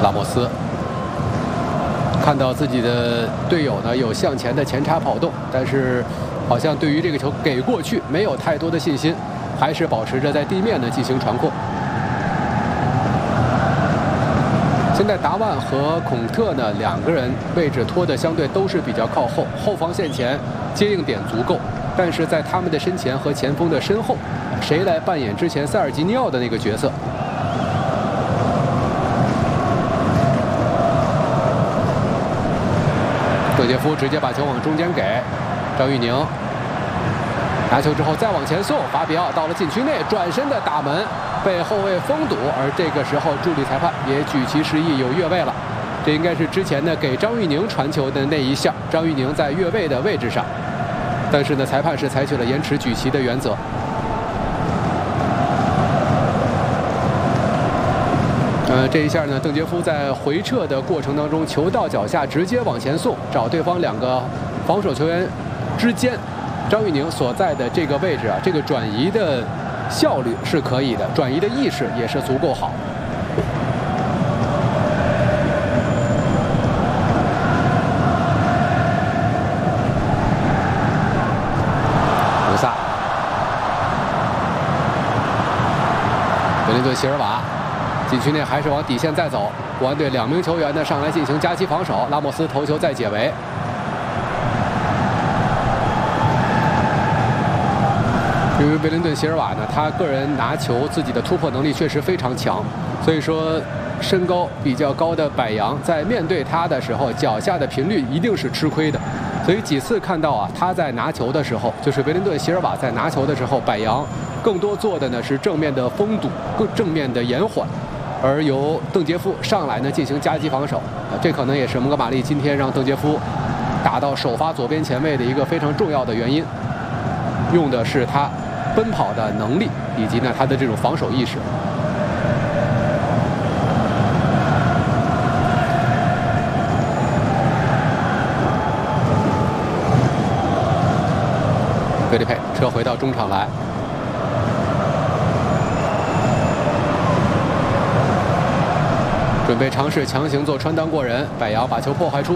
拉莫斯看到自己的队友呢有向前的前插跑动，但是好像对于这个球给过去没有太多的信心，还是保持着在地面呢进行传控。现在达万和孔特呢两个人位置拖的相对都是比较靠后，后防线前接应点足够，但是在他们的身前和前锋的身后，谁来扮演之前塞尔吉尼奥的那个角色？邓杰夫直接把球往中间给张玉宁，拿球之后再往前送，法比奥到了禁区内，转身的打门被后卫封堵，而这个时候助理裁判也举旗示意有越位了。这应该是之前呢给张玉宁传球的那一下，张玉宁在越位的位置上，但是呢裁判是采取了延迟举旗的原则。这一下呢，邓杰夫在回撤的过程当中，球到脚下直接往前送，找对方两个防守球员之间，张玉宁所在的这个位置啊，这个转移的效率是可以的，转移的意识也是足够好。卢萨，格林顿席尔瓦。禁区内还是往底线再走，国安队2名球员呢上来进行夹击防守，拉莫斯头球再解围。因为贝林顿席尔瓦呢，他个人拿球自己的突破能力确实非常强，所以说身高比较高的柏杨在面对他的时候，脚下的频率一定是吃亏的。所以几次看到啊，他在拿球的时候，就是贝林顿席尔瓦在拿球的时候，柏杨更多做的呢是正面的封堵，更正面的延缓。而由邓杰夫上来呢进行夹击防守，这可能也是蒙哥马利今天让邓杰夫打到首发左边前卫的一个非常重要的原因，用的是他奔跑的能力以及呢他的这种防守意识。费利佩撤回到中场来。准备尝试强行做穿裆过人，柏杨把球破坏出